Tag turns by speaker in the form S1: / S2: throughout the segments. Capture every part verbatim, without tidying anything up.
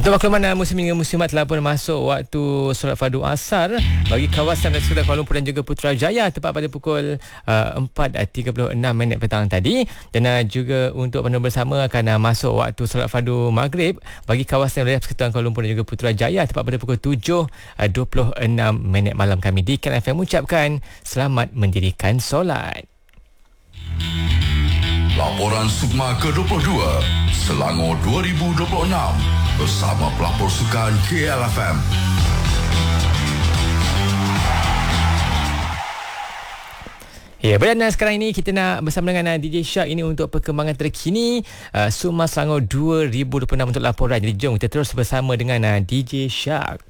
S1: Untuk makluman musim hingga muslimat telah pun masuk waktu solat fardu asar bagi kawasan dan sekitar Kuala Lumpur dan juga Putrajaya tepat pada pukul uh, empat tiga puluh enam minit petang tadi. Dan uh, juga untuk pandu bersama akan uh, masuk waktu solat fardu maghrib bagi kawasan wilayah persekitaran Kuala Lumpur dan juga Putrajaya tepat pada pukul tujuh dua puluh enam minit malam. Kami di Ken F M mengucapkan selamat mendirikan solat.
S2: Laporan Sukma ke dua puluh dua Selangor dua ribu dua puluh enam bersama pelapor sukan K L F M.
S1: Ya, dan sekarang ini kita nak bersama dengan D J Shark ini untuk perkembangan terkini uh, Sukma Selangor dua ribu dua puluh enam untuk laporan. Jadi jom kita terus bersama dengan uh, D J Shark.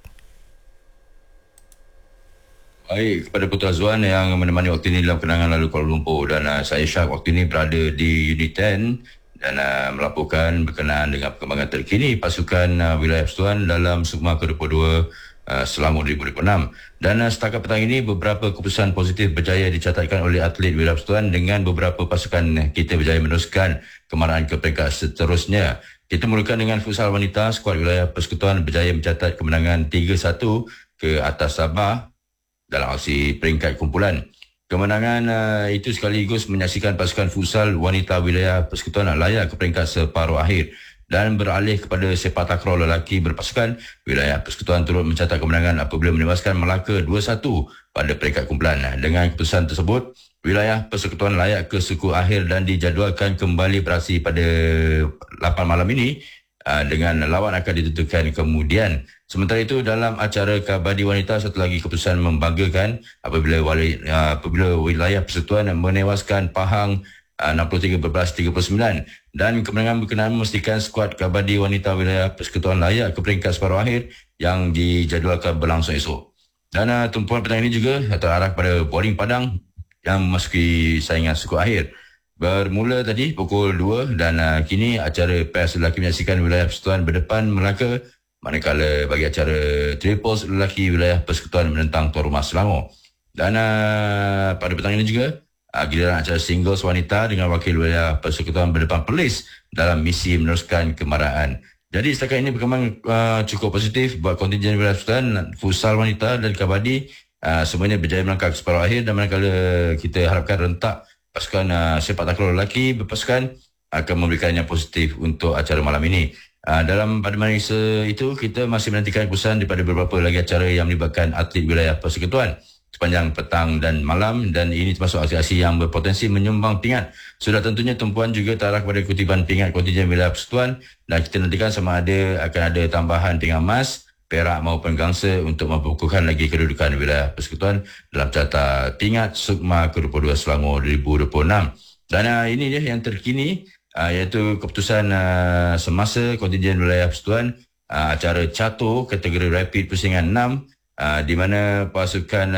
S3: Baik, kepada Putra Azwan yang menemani waktu ini dalam kenangan lalu Kuala Lumpur, dan uh, saya Shark waktu ini berada di Unit sepuluh dan uh, melaporkan berkenaan dengan perkembangan terkini pasukan uh, wilayah persekutuan dalam Sukma ke dua puluh dua uh, Selangor dua ribu dua puluh enam. Dan uh, setakat petang ini beberapa keputusan positif berjaya dicatatkan oleh atlet wilayah persekutuan dengan beberapa pasukan kita berjaya meneruskan kemarahan ke peringkat seterusnya. Kita mulakan dengan futsal wanita. Skuad wilayah persekutuan berjaya mencatat kemenangan tiga satu ke atas Sabah dalam aksi peringkat kumpulan. Kemenangan uh, itu sekaligus menyaksikan pasukan futsal wanita wilayah persekutuan layak ke peringkat separuh akhir, dan beralih kepada sepak takraw lelaki berpasukan. Wilayah persekutuan turut mencatat kemenangan apabila menewaskan Melaka dua satu pada peringkat kumpulan. Dengan keputusan tersebut, wilayah persekutuan layak ke suku akhir dan dijadualkan kembali beraksi pada lapan malam ini uh, dengan lawan akan ditentukan kemudian. Sementara itu, dalam acara kabadi wanita, satu lagi keputusan membanggakan apabila wali, uh, apabila wilayah persekutuan menewaskan Pahang uh, enam puluh tiga belas tiga puluh sembilan, dan kemenangan berkenaan memastikan skuad kabadi wanita wilayah persekutuan layak ke peringkat separuh akhir yang dijadualkan berlangsung esok. Dan uh, tumpuan petang ini juga terarah pada bowling Padang yang memasuki saingan suku akhir. Bermula tadi pukul dua, dan uh, kini acara pers lelaki menyaksikan wilayah persekutuan berdepan Melaka, manakala bagi acara triples lelaki wilayah persekutuan menentang tuan rumah Selangor. Dan uh, pada petang ini juga uh, giliran acara singles wanita dengan wakil wilayah persekutuan berdepan Perlis dalam misi meneruskan kemarahan. Jadi setakat ini berkembang uh, cukup positif buat kontingen wilayah persekutuan, futsal wanita dan kabadi. Uh, semuanya berjaya melangkah ke separuh akhir, dan manakala kita harapkan rentak pasukan uh, sepak takraw lelaki berpasukan akan memberikan yang positif untuk acara malam ini. Uh, dalam pada masa itu, kita masih menantikan keputusan daripada beberapa lagi acara yang melibatkan atlet wilayah persekutuan sepanjang petang dan malam, dan ini termasuk aksi-aksi yang berpotensi menyumbang pingat. Sudah tentunya tumpuan juga terarah kepada kutipan pingat kontingen wilayah persekutuan, dan kita nantikan sama ada akan ada tambahan pingat emas, perak maupun gangsa untuk memperkukuhkan lagi kedudukan wilayah persekutuan dalam carta pingat Sukma ke dua puluh dua Selangor dua ribu dua puluh enam. Dan uh, ini dia yang terkini, Uh, iaitu keputusan uh, semasa kontingen wilayah persekutuan uh, acara catur kategori rapid pusingan enam, uh, di mana pasukan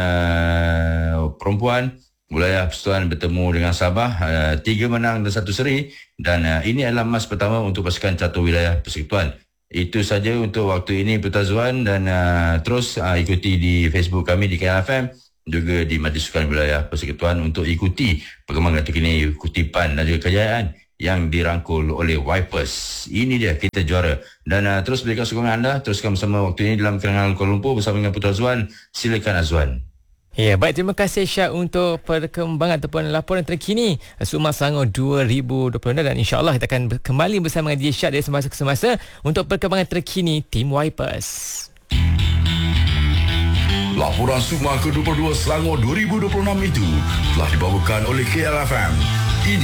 S3: uh, perempuan wilayah persekutuan bertemu dengan Sabah, uh, tiga menang dan satu seri, dan uh, ini adalah emas pertama untuk pasukan catur wilayah persekutuan. Itu saja untuk waktu ini Putra Zuan, dan uh, terus uh, ikuti di Facebook kami di K L F M, juga di Majlis Sukan Wilayah Persekutuan untuk ikuti perkembangan terkini kutipan dan juga kejayaan yang dirangkul oleh Wipers. Ini dia, kita juara. Dan uh, terus berikan sokongan anda, teruskan bersama waktu ini dalam kenangan Kuala Lumpur bersama dengan Putra Azwan. Silakan Azwan.
S1: Ya, baik, terima kasih Syak untuk perkembangan ataupun laporan terkini Sukma Selangor dua ribu dua puluh enam, dan insya-Allah kita akan kembali bersama dengan D J Syak dari semasa ke semasa untuk perkembangan terkini tim Wipers.
S2: Laporan Sukma ke dua puluh dua Selangor dua ribu dua puluh enam itu telah dibawakan oleh K L F M.